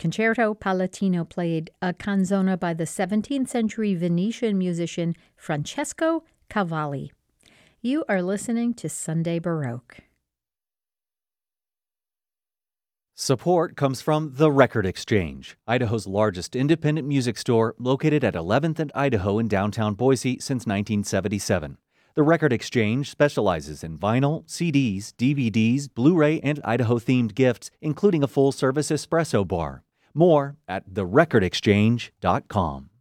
Concerto Palatino played a canzona by the 17th century Venetian musician Francesco Cavalli. You are listening to Sunday Baroque. Support comes from The Record Exchange, Idaho's largest independent music store located at 11th and Idaho in downtown Boise since 1977. The Record Exchange specializes in vinyl, CDs, DVDs, Blu-ray, and Idaho-themed gifts, including a full-service espresso bar. More at therecordexchange.com.